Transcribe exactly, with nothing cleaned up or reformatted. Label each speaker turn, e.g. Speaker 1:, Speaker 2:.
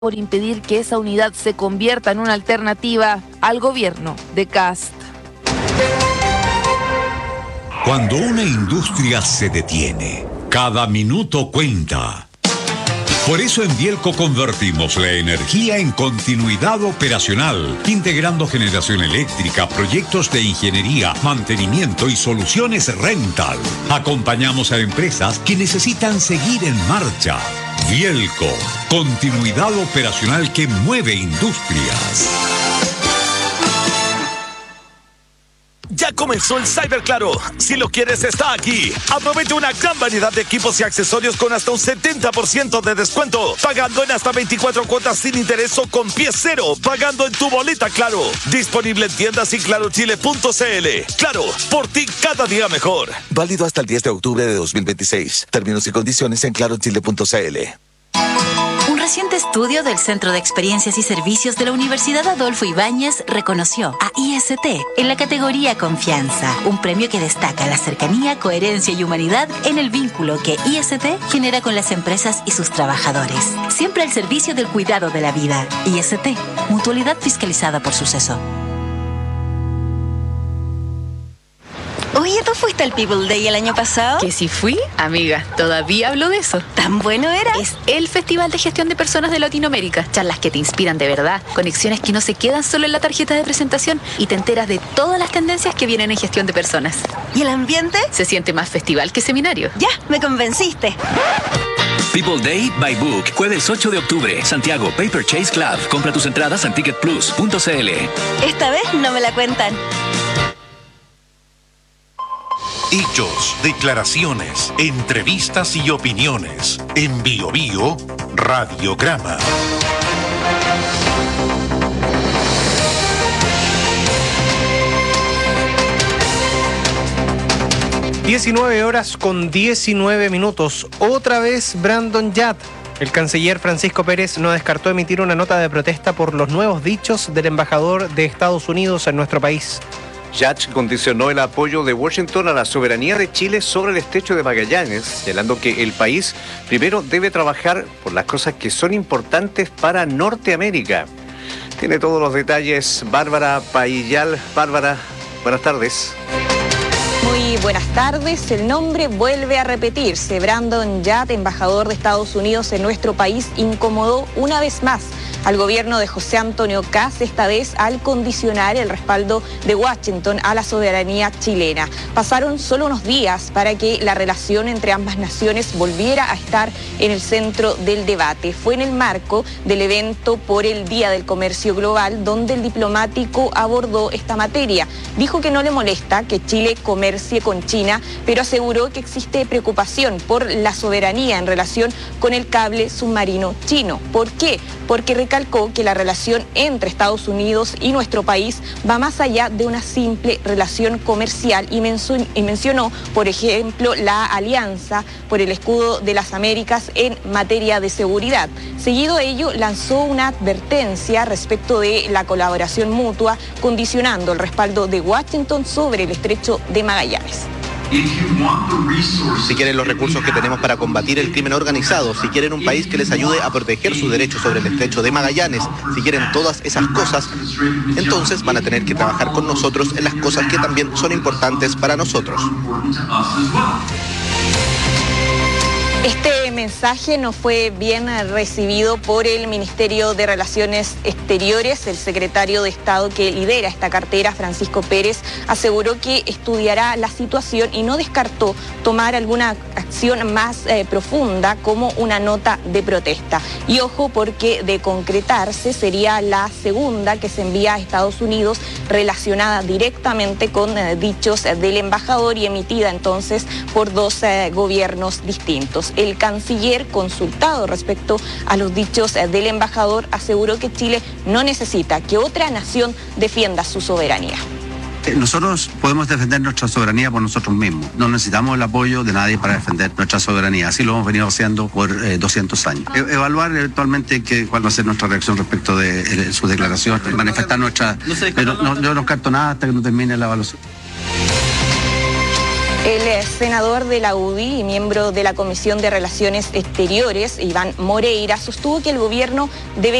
Speaker 1: por impedir que esa unidad se convierta en una alternativa al gobierno de Kast.
Speaker 2: Cuando una industria se detiene, cada minuto cuenta. Por eso en Bielco convertimos la energía en continuidad operacional, integrando generación eléctrica, proyectos de ingeniería, mantenimiento y soluciones rental. Acompañamos a empresas que necesitan seguir en marcha. Bielco, continuidad operacional que mueve industrias.
Speaker 3: Ya comenzó el Cyber Claro. Si lo quieres, está aquí. Aprovecha una gran variedad de equipos y accesorios con hasta un setenta por ciento de descuento. Pagando en hasta veinticuatro cuotas sin interés o con pie cero. Pagando en tu boleta Claro. Disponible en tiendas y claro chile punto c l. Claro, por ti cada día mejor.
Speaker 4: Válido hasta el diez de octubre de dos mil veintiséis. Términos y condiciones en claro chile punto c l.
Speaker 5: Un reciente estudio del Centro de Experiencias y Servicios de la Universidad Adolfo Ibáñez reconoció a I S T en la categoría Confianza, un premio que destaca la cercanía, coherencia y humanidad en el vínculo que I S T genera con las empresas y sus trabajadores. Siempre al servicio del cuidado de la vida. I S T, mutualidad fiscalizada por Suceso.
Speaker 6: Oye, ¿tú fuiste al People Day el año pasado?
Speaker 7: ¿Que si fui? Amiga, todavía hablo de eso.
Speaker 6: ¿Tan bueno era?
Speaker 7: Es el Festival de Gestión de Personas de Latinoamérica. Charlas que te inspiran de verdad, conexiones que no se quedan solo en la tarjeta de presentación y te enteras de todas las tendencias que vienen en gestión de personas.
Speaker 6: ¿Y el ambiente?
Speaker 7: Se siente más festival que seminario.
Speaker 6: Ya, me convenciste.
Speaker 8: People Day by Book, jueves ocho de octubre, Santiago, Paper Chase Club. Compra tus entradas en ticket plus punto c l.
Speaker 6: Esta vez no me la cuentan.
Speaker 9: Hechos, declaraciones, entrevistas y opiniones. En Bio Bio, Radiograma.
Speaker 10: diecinueve horas con diecinueve minutos. Otra vez Brandon Yat. El canciller Francisco Pérez no descartó emitir una nota de protesta por los nuevos dichos del embajador de Estados Unidos en nuestro país.
Speaker 11: Yat condicionó el apoyo de Washington a la soberanía de Chile sobre el estrecho de Magallanes, señalando que el país primero debe trabajar por las cosas que son importantes para Norteamérica. Tiene todos los detalles Bárbara Paillal. Bárbara, buenas tardes.
Speaker 12: Muy buenas tardes. El nombre vuelve a repetirse. Brandon Yat, embajador de Estados Unidos en nuestro país, incomodó una vez más al gobierno de José Antonio Kast, esta vez al condicionar el respaldo de Washington a la soberanía chilena. Pasaron solo unos días para que la relación entre ambas naciones volviera a estar en el centro del debate. Fue en el marco del evento por el Día del Comercio Global donde el diplomático abordó esta materia. Dijo que no le molesta que Chile comercie con China, pero aseguró que existe preocupación por la soberanía en relación con el cable submarino chino. ¿Por qué? Porque recalcó que la relación entre Estados Unidos y nuestro país va más allá de una simple relación comercial y, mencio- y mencionó, por ejemplo, la alianza por el escudo de las Américas en materia de seguridad. Seguido a ello, lanzó una advertencia respecto de la colaboración mutua, condicionando el respaldo de Washington sobre el estrecho de Magallanes.
Speaker 13: Si quieren los recursos que tenemos para combatir el crimen organizado, si quieren un país que les ayude a proteger sus derechos sobre el estrecho de Magallanes, si quieren todas esas cosas, entonces van a tener que trabajar con nosotros en las cosas que también son importantes para nosotros.
Speaker 12: Este mensaje no fue bien recibido por el Ministerio de Relaciones Exteriores. El secretario de Estado que lidera esta cartera, Francisco Pérez, aseguró que estudiará la situación y no descartó tomar alguna acción más eh, profunda como una nota de protesta. Y ojo, porque de concretarse sería la segunda que se envía a Estados Unidos relacionada directamente con eh, dichos del embajador y emitida entonces por dos eh, gobiernos distintos. El canciller, consultado respecto a los dichos del embajador, aseguró que Chile no necesita que otra nación defienda su soberanía.
Speaker 14: Nosotros podemos defender nuestra soberanía por nosotros mismos. No necesitamos el apoyo de nadie para defender nuestra soberanía. Así lo hemos venido haciendo por eh, doscientos años. E- evaluar eventualmente que, cuál va a ser nuestra reacción respecto de, de su declaración, manifestar nuestra... No, no, yo no carto nada hasta que no termine la evaluación.
Speaker 12: El eh, senador de la U D I y miembro de la Comisión de Relaciones Exteriores, Iván Moreira, sostuvo que el gobierno debe